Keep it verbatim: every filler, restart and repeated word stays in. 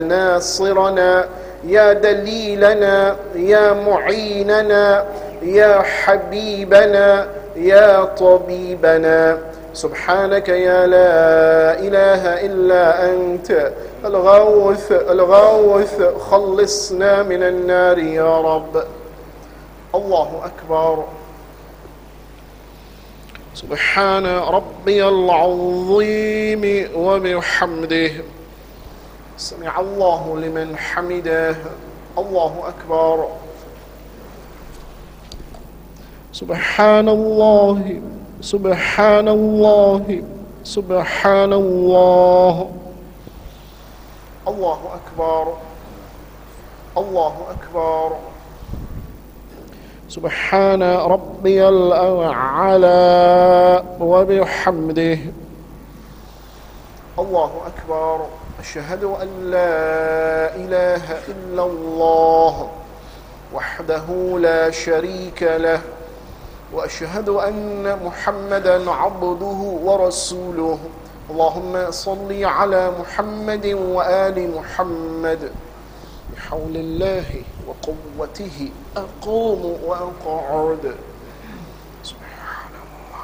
ناصرنا يا دليلنا يا معيننا يا حبيبنا يا طبيبنا. سبحانك يا لا إله إلا أنت الغوث الغوث، خلصنا من النار يا رب. الله أكبر. سبحان ربي العظيم وبحمده. سمع الله لمن حمده. الله أكبر. سبحان الله سبحان الله سبحان الله. الله أكبر. الله أكبر. سبحان ربي الأعلى وبحمده. الله أكبر. أشهد أن لا إله إلا الله وحده لا شريك له، وأشهد أن محمدا عبده ورسوله. اللهم صل على محمد وآل محمد. بحول الله وقوته أقوم وأقعد.